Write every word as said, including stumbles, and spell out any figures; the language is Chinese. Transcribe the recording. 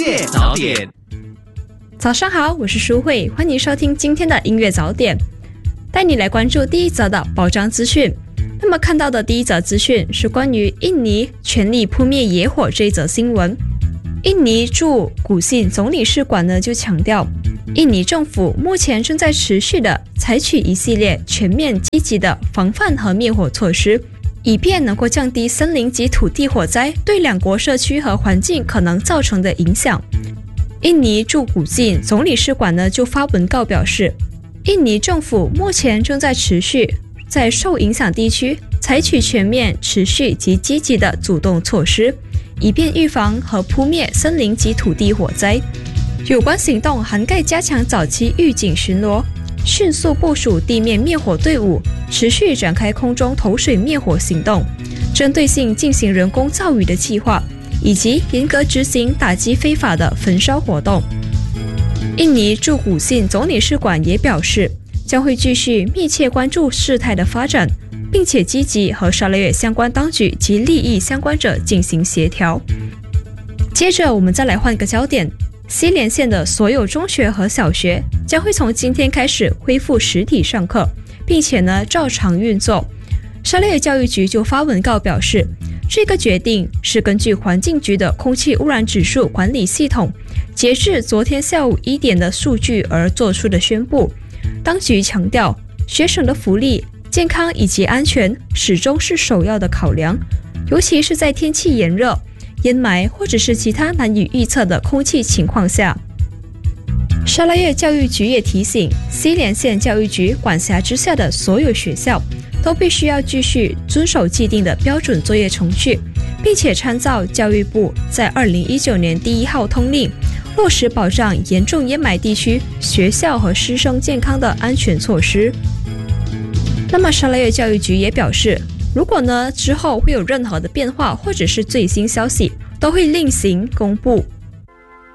乐早点。 早上好，我是舒慧，欢迎收听今天的音乐早点，带你来关注第一则的保障资讯。那么看到的第一则资讯是关于印尼全力扑灭野火这一则新闻。印尼驻古信总领事馆呢就强调，印尼政府目前正在持续的采取一系列全面积极的防范和灭火措施，以便能够降低森林及土地火灾对两国社区和环境可能造成的影响。印尼驻古信总领事馆呢就发文告表示，印尼政府目前正在持续在受影响地区采取全面、持续及积极的主动措施，以便预防和扑灭森林及土地火灾。有关行动涵盖加强早期预警巡逻、迅速部署地面灭火队伍、持续展开空中投水灭火行动、针对性进行人工造雨的计划，以及严格执行打击非法的焚烧活动。印尼驻古信总领事馆也表示，将会继续密切关注事态的发展，并且积极和沙拉越相关当局及利益相关者进行协调。接着我们再来换个焦点，西连县的所有中学和小学将会从今天开始恢复实体上课，并且呢照常运作。沙拉越教育局就发文告表示，这个决定是根据环境局的空气污染指数管理系统截至昨天下午一点的数据而做出的宣布。当局强调，学生的福利、健康以及安全始终是首要的考量，尤其是在天气炎热、烟霾或者是其他难以预测的空气情况下。沙拉越教育局也提醒，西连县教育局管辖之下的所有学校都必须要继续遵守既定的标准作业程序，并且参照教育部在二零一九年第一号通令，落实保障严重烟霾地区学校和师生健康的安全措施。那么沙拉越教育局也表示，如果呢之后会有任何的变化或者是最新消息，都会另行公布。